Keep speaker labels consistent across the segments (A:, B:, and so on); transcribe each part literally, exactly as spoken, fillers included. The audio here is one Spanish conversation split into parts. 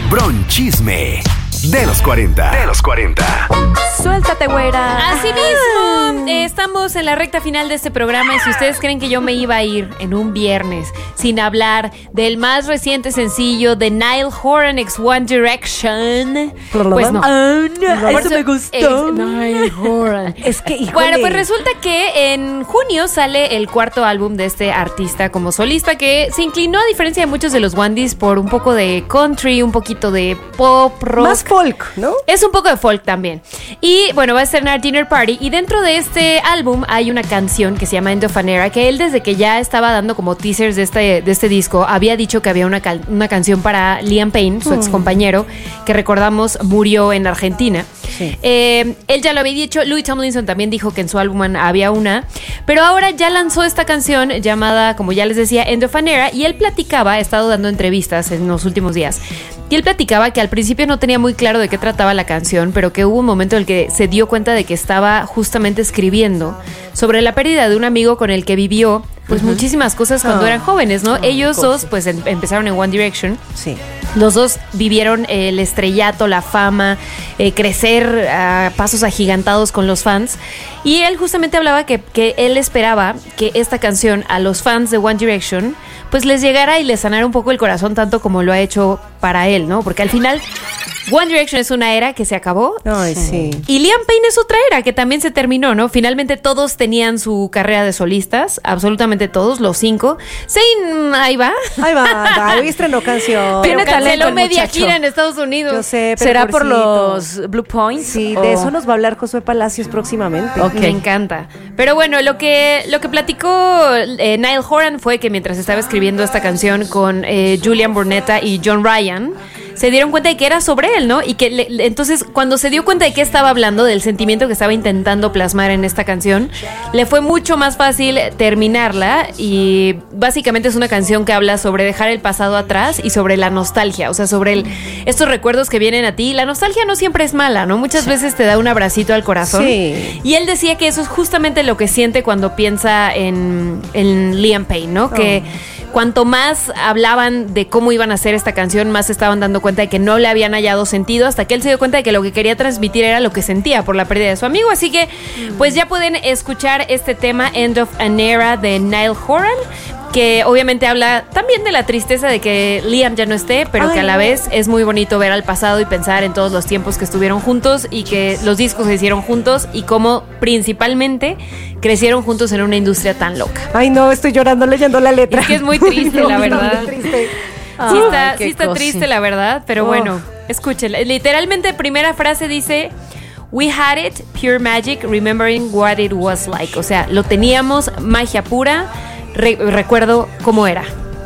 A: Bronchisme de los cuarenta. De los cuarenta.
B: Suéltate, güera.
C: Así mismo, eh, estamos en la recta final de este programa y si ustedes creen que yo me iba a ir en un viernes sin hablar del más reciente sencillo de Niall Horan ex One Direction, pues no.
B: Oh, no,
C: Por
B: eso me gustó.
C: Es Niall Horan.
B: Es que, híjole.
C: Bueno, pues resulta que en junio sale el cuarto álbum de este artista como solista que se inclinó, a diferencia de muchos de los Wandys, por un poco de country, un poquito de pop, rock.
B: Más folk, ¿no?
C: Es un poco de folk también. Y bueno, va a estrenar Dinner Party. Y dentro de este álbum hay una canción que se llama End of an Era, que él desde que ya estaba dando como teasers de este, de este disco, había dicho que había una, cal- una canción para Liam Payne, su mm. ex compañero, que recordamos murió en Argentina. Sí. Eh, él ya lo había dicho. Louis Tomlinson también dijo que en su álbum había una. Pero ahora ya lanzó esta canción llamada, como ya les decía, End of an Era. Y él platicaba, ha estado dando entrevistas en los últimos días. Y él platicaba que al principio no tenía muy claro de qué trataba la canción, pero que hubo un momento en el que se dio cuenta de que estaba justamente escribiendo sobre la pérdida de un amigo con el que vivió pues uh-huh. muchísimas cosas cuando oh. eran jóvenes, ¿no? Oh, Ellos dos pues em- empezaron en One Direction.
B: Sí.
C: Los dos vivieron eh, el estrellato, la fama, eh, crecer a pasos agigantados con los fans. Y él justamente hablaba que, que él esperaba que esta canción a los fans de One Direction pues les llegara y les sanara un poco el corazón tanto como lo ha hecho para él, ¿no? Porque al final One Direction es una era que se acabó.
B: Ay, sí.
C: Y Liam Payne es otra era que también se terminó, ¿no? Finalmente todos tenían su carrera de solistas, absolutamente todos, los cinco. Zayn, ahí va.
B: Ahí va, hoy estrenó canción.
C: Pero canceló media gira en Estados Unidos.
B: Yo sé, pero
D: ¿será por los Blue Points?
B: Sí,
D: o...
B: de eso nos va a hablar Josué Palacios próximamente.
C: Okay. Me encanta. Pero bueno, lo que, lo que platicó eh, Niall Horan fue que mientras estaba escribiendo esta canción con eh, Julian Burnetta y John Ryan, se dieron cuenta de que era sobre él, ¿no? Y que le, le, entonces cuando se dio cuenta de que estaba hablando, del sentimiento que estaba intentando plasmar en esta canción, le fue mucho más fácil terminarla. Y básicamente es una canción que habla sobre dejar el pasado atrás y sobre la nostalgia, o sea, sobre el, estos recuerdos que vienen a ti. La nostalgia no siempre es mala, ¿no? Muchas veces te da un abracito al corazón. Sí. Y él decía que eso es justamente lo que siente cuando piensa en, en Liam Payne, ¿no? Oh. Que cuanto más hablaban de cómo iban a hacer esta canción, más se estaban dando cuenta de que no le habían hallado sentido, hasta que él se dio cuenta de que lo que quería transmitir era lo que sentía por la pérdida de su amigo. Así que pues ya pueden escuchar este tema End of an Era de Niall Horan, que obviamente habla también de la tristeza de que Liam ya no esté, pero Ay, que a la vez es muy bonito ver al pasado y pensar en todos los tiempos que estuvieron juntos y que los discos se hicieron juntos y cómo principalmente crecieron juntos en una industria tan loca.
B: Ay, no, estoy llorando leyendo la letra.
C: Es que es muy triste, la verdad.
B: Muy triste.
C: Sí está, Ay, sí está triste, la verdad, pero oh. bueno, escúchenla. Literalmente, primera frase dice: We had it, pure magic, remembering what it was like. O sea, lo teníamos, magia pura, re- recuerdo cómo era.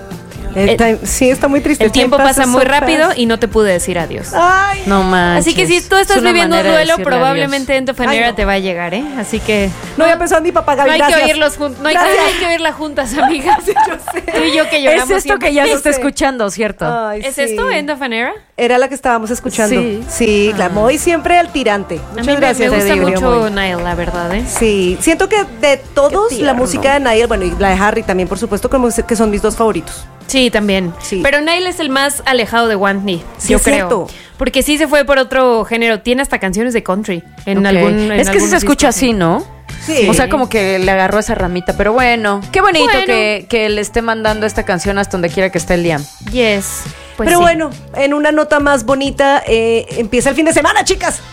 B: El time, sí, está muy triste.
C: El tiempo pasa muy rápido y no te pude decir adiós.
B: Ay,
D: no manches.
C: Así que si tú estás viviendo un duelo, probablemente End of an Era no. te va a llegar, ¿eh? Así que
B: no había pensado ni papá Gaby.
C: No hay
B: gracias.
C: que oírlos juntos, no hay, hay que oírlas juntas, amigas.
B: Sí, yo sé.
C: Tú y yo que lloramos.
D: Es esto
C: siempre.
D: que ya se está escuchando, ¿cierto?
B: Ay,
C: ¿Es
B: sí.
C: esto End of an Era?
B: Era la que estábamos escuchando.
D: Sí,
B: sí ah. claro. Muy siempre al tirante. Muchas
C: a mí
B: gracias.
C: Me gusta
B: digo,
C: mucho Niall, la verdad, ¿eh?
B: Sí, siento que de todos la música de Niall, bueno, y la de Harry también, por supuesto, como que son mis dos favoritos.
C: Sí, también. Sí. Pero Niall es el más alejado de One
B: sí,
C: yo
B: es
C: creo.
B: Cierto.
C: Porque sí se fue por otro género. Tiene hasta canciones de country. En okay. algún en
D: Es que sí se escucha así, sí. ¿no?
B: Sí.
D: O sea, como que le agarró esa ramita. Pero bueno, qué bonito bueno. Que, que le esté mandando esta canción hasta donde quiera que esté el Liam.
C: Yes. Pues
B: Pero
C: sí.
B: bueno, en una nota más bonita, eh, empieza el fin de semana, chicas.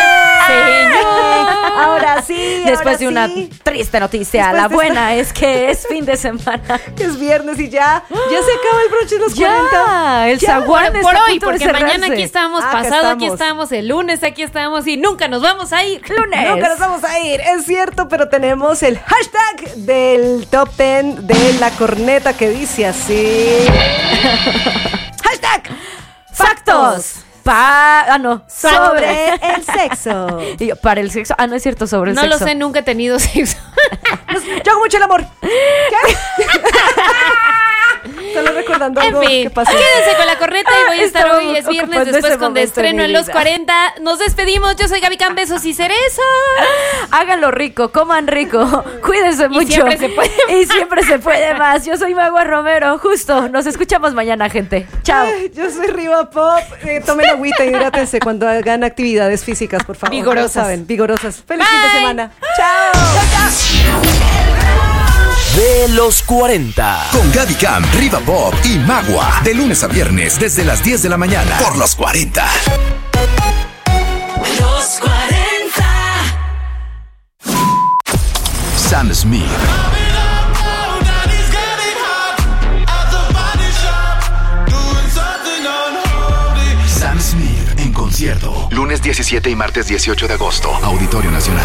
C: Señor.
B: Ahora sí.
D: Después
B: ahora
D: de una
B: sí.
D: triste noticia,
B: Después
D: la
B: de
D: buena
B: esta...
D: es que es fin de semana.
B: Es viernes y ya, ya se acaba el broche de los
D: ya,
B: cuarenta.
D: El
B: ya,
D: zaguán
C: por, por hoy, porque mañana aquí estamos,
B: ah,
C: pasado
B: estamos.
C: aquí estamos, el lunes aquí estamos y nunca nos vamos a ir.
D: Lunes.
B: Nunca nos vamos a ir, es cierto, pero tenemos el hashtag del top ten de la corneta que dice así. Hashtag
D: Factos. Pa ah, no.
B: Sobre el sexo.
D: Y yo, para el sexo. Ah, no es cierto, sobre el
C: no
D: sexo.
C: No lo sé, nunca he tenido sexo.
B: Yo hago mucho el amor. ¿Qué? Solo recordando
C: En
B: algo
C: fin,
B: que pasó.
C: quédense con la corneta y voy a estar
B: Estamos
C: hoy, es viernes,
B: ocupando
C: después
B: ese
C: con
B: momento
C: estreno
B: de
C: en
B: mi
C: los
B: vida.
C: cuarenta. Nos despedimos, yo soy Gaby Cam, besos y cereza.
D: Háganlo rico, coman rico, cuídense mucho.
C: siempre se puede
D: Y siempre se puede más. Yo soy Magua Romero, justo. Nos escuchamos mañana, gente. Chao.
B: Ay, yo soy Riva Pop. Eh, tomen agüita, hidrátense cuando hagan actividades físicas, por favor.
C: Vigorosas.
B: Ya saben, vigorosas. Feliz
C: Bye.
B: fin de semana. Chao.
A: De los cuarenta. Con Gaby Cam, Riva Pop y Magua. De lunes a viernes desde las diez de la mañana. Por los cuarenta.
E: Los cuarenta.
A: Sam Smith. Sam Smith en concierto. Lunes diecisiete y martes dieciocho de agosto. Auditorio Nacional.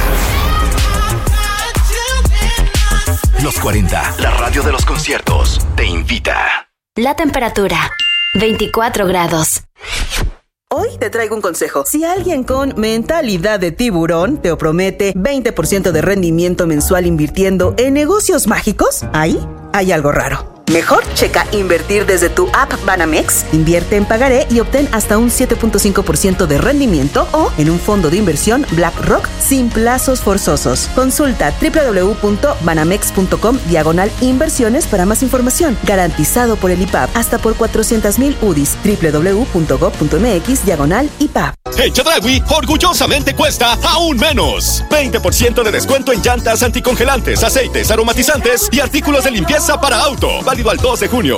A: Los cuarenta, la radio de los conciertos, te invita.
F: La temperatura, veinticuatro grados.
G: Hoy te traigo un consejo. Si alguien con mentalidad de tiburón te promete veinte por ciento de rendimiento mensual invirtiendo en negocios mágicos, ahí hay algo raro. Mejor checa invertir desde tu app Banamex, invierte en pagaré y obtén hasta un siete punto cinco por ciento de rendimiento o en un fondo de inversión BlackRock sin plazos forzosos. Consulta www.banamex.com diagonal inversiones para más información. Garantizado por el I P A B hasta por cuatrocientos mil U D I S. www.gov.mx diagonal I P A B.
H: En Chedraui, orgullosamente cuesta aún menos. veinte por ciento de descuento en llantas anticongelantes, aceites, aromatizantes y artículos de limpieza para auto. Válido al dos de junio.